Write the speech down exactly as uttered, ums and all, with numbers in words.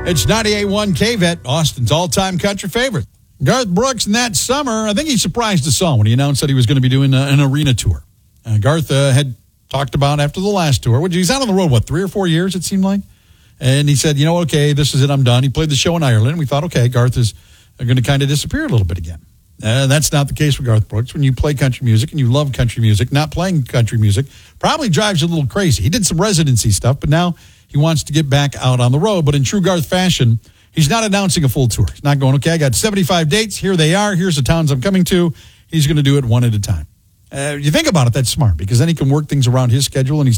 It's ninety-eight point one K V E T, Austin's all-time country favorite. Garth Brooks, in that summer, I think he surprised us all when he announced that he was going to be doing an arena tour. Uh, Garth uh, had talked about after the last tour, which he's out on the road, what, three or four years, it seemed like? And he said, you know, okay, this is it, I'm done. He played the show in Ireland, and we thought, okay, Garth is going to kind of disappear a little bit again. Uh, that's not the case with Garth Brooks. When you play country music and you love country music, not playing country music probably drives you a little crazy. He did some residency stuff, but now he wants to get back out on the road. But in true Garth fashion, he's not announcing a full tour. He's not going, okay, I got seventy-five dates. Here they are. Here's the towns I'm coming to. He's going to do it one at a time. Uh, you think about it, that's smart, because then he can work things around his schedule, and he's